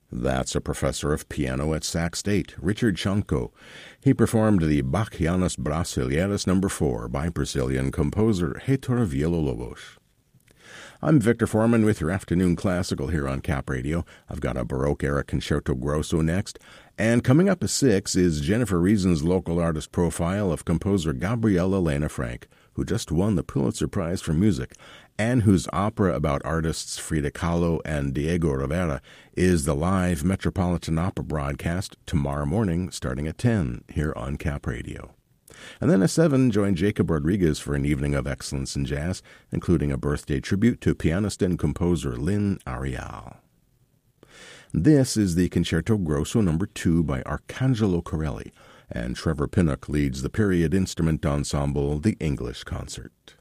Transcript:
That's a professor of piano at Sac State, Richard Chanko. He performed the Bachianas Brasileiras No. 4 by Brazilian composer Heitor Villa-Lobos. I'm Victor Foreman with your afternoon classical here on Cap Radio. I've got a Baroque-era Concerto Grosso next. And coming up at 6 is Jennifer Reason's local artist profile of composer Gabriela Lena Frank, who just won the Pulitzer Prize for Music, and whose opera about artists Frida Kahlo and Diego Rivera is the live Metropolitan Opera broadcast tomorrow morning starting at 10 here on Cap Radio. And then at 7, join Jacob Rodriguez for an evening of excellence in jazz, including a birthday tribute to pianist and composer Lynn Arial. This is the Concerto Grosso No. 2 by Arcangelo Corelli, and Trevor Pinnock leads the period instrument ensemble, the English Concert.